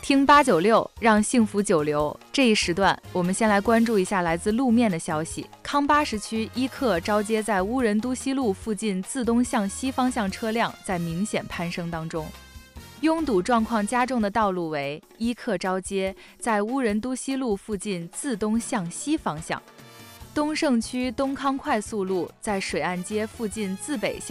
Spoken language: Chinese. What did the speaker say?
听896，让幸福久留。这一时段，我们先来关注一下来自路面的消息。康巴什区伊克招接在乌仁都西路附近自东向西方向车辆在明显攀升当中。拥堵状况加重的道路为伊克招接在乌仁都西路附近自东向西方向。东胜区东康快速路在水岸街附近自北向